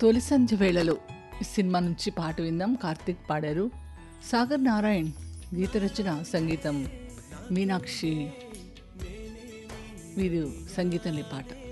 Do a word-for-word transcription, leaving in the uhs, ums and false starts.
తొలి సంధ్య వేళలో ఈ సినిమా నుంచి పాట విందాం. కార్తీక్ పాడారు, సాగర్ నారాయణ్ గీత రచన, సంగీతం మీనాక్షి. వీరు సంగీతం పాట.